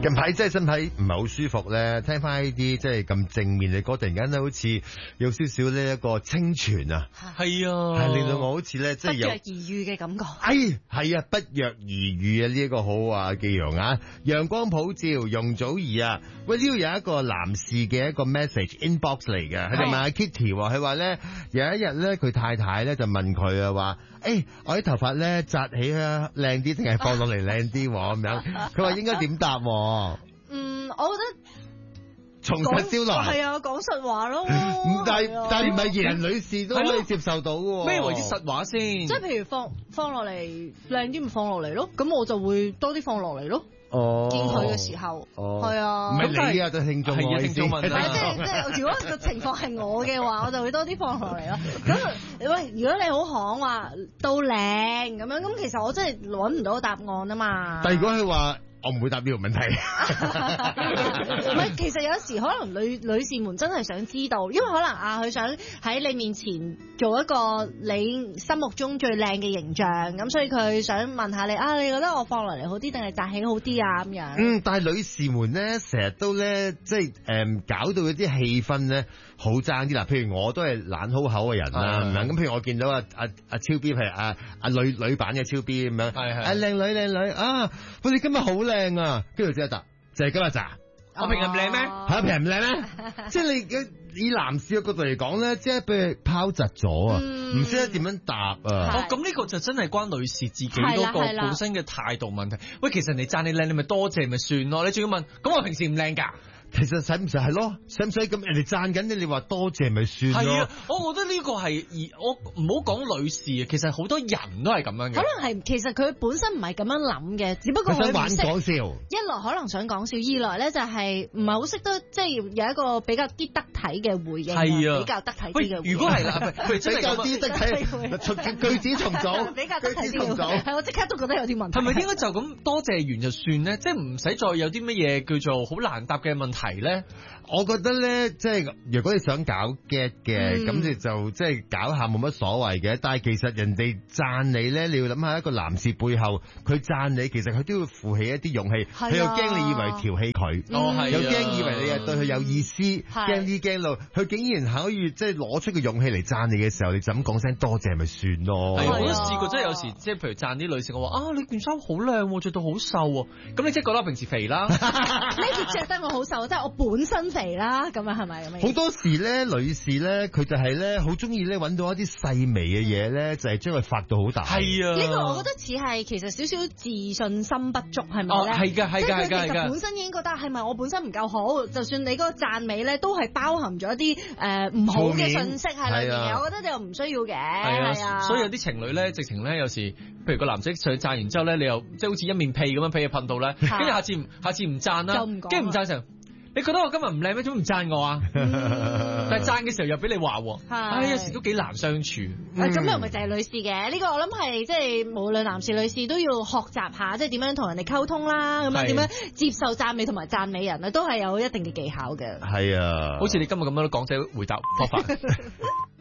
近排真係身體唔係好舒服咧，聽翻呢啲即係咁正面嘅歌，突然間咧好似有少少呢一個清泉啊， 係啊， 係令到我好似咧即係有不藥而癒嘅感覺。 係啊，不藥而癒啊，呢一個好啊，記陽啊，陽光普照，容祖兒啊，喂，呢度有一個男士嘅一個 message inbox 嚟嘅，佢就問阿 Kitty 話，佢話咧有一日咧佢太太咧就問佢啊話，我啲頭髮咧紮起啊靚啲定係放落嚟靚啲咁樣，佢話應該點答？ 我覺得從實招來係啊，講實話咯。 但係唔係人女士都可以接受到嘅。 咩為之實話先？ 即係譬如放落嚟靚啲，咪放落嚟咯。咁我就會多啲放落嚟咯。 哦， 見佢嘅時候，係啊， 唔係你啊，對聽眾係聽眾問題。 即係如果個情況係我嘅話，我就會多啲放落嚟咯。咁喂，如果你好行話到靚咁樣，咁其實我真係揾唔到答案啊嘛。 但係如果佢話，我唔會答呢個問題。 唔係，其實有時可能女士們真係想知道，因為可能佢想喺你面前做一個你心目中最靚嘅形象，咁所以佢想問下你你覺得我放落嚟好啲定係紮起好啲啊咁樣？ 但係女士們咧，成日都咧，即係搞到嗰啲氣氛咧好爭啲啦。譬如我都係懶好口嘅人啦，咁譬如我見到阿超 B，譬如阿女版嘅超 B 咁樣，靚女啊，喂，你今日好靚啊，跟住即刻答，就係今日咋？ 我平日唔靚咩？ 係平日唔靚咩？即係你以男士嘅角度嚟講咧，即係俾佢拋窒咗啊，唔識得點樣答啊。 咁呢個就真係關女士自己嗰個本身嘅態度問題。喂，其實人哋讚你靚，你咪多謝咪算咯。你仲要問，咁我平時唔靚㗎？ 其實使唔使係咯？使唔使咁人哋讚緊你，你話多謝咪算咯？ 係啊，我覺得呢個係我唔好講女士啊，其實好多人都係咁樣嘅。 可能係其實佢本身唔係咁樣諗嘅，只不過佢想玩講笑。 一來可能想講笑，二來咧就係唔係好識得即係有一個比較啲得體嘅回應，比較得體啲嘅回應。 如果係啦，比較啲得體，句子重組， 比較得體啲嘅，係我即刻都覺得有啲問題。 係咪應該就咁多謝完就算咧？即係唔使再有啲乜嘢叫做好難答嘅問題咧？ 我覺得咧，即係如果你想搞 get 嘅，咁你就即係搞下冇乜所謂嘅。但係其實人哋讚你咧，你要諗下一個男士背後，佢讚你，其實佢都要負起一啲勇氣。佢又驚你以為調戲佢，又驚以為你係對佢有意思，驚到佢竟然可以即係攞出個勇氣嚟讚你嘅時候，你就咁講聲多謝咪算咯。 係，我都試過，即係有時即係譬如讚啲女性，我話你件衫好靚，着到好瘦喎。咁你即係覺得我平時肥啦？ 呢件着得我好瘦，即係我本身肥啦，咁啊係咪咁樣？ 好多時咧，女士咧，佢就係咧好中意咧揾到一啲細微嘅嘢咧，就係將佢發到好大。 係啊， 呢個我覺得似係其實少少自信心不足，係咪咧？ 係㗎， 即係佢其實本身已經覺得係咪我本身唔夠好？就算你嗰個讚美咧，都係包含咗一啲唔好嘅信息喺裏面。我覺得你又唔需要嘅。係啊， 所以有啲情侶咧，直情咧有時，譬如個男仔上讚完之後咧，你又即係好似一面屁咁樣俾佢噴到咧，跟住下次唔讚啦，跟住唔讚成。你覺得我今日唔靚咩？點解唔讚我啊？但係讚嘅時候又俾你話，有時都幾難相處。 咁又唔係淨係女士嘅，呢個我諗係即係無論男士女士都要學習下，即係點樣同人哋溝通啦，咁樣點樣接受讚美同埋讚美人啊，都係有一定嘅技巧嘅。 係啊， 好似你今日咁樣講者回答方法。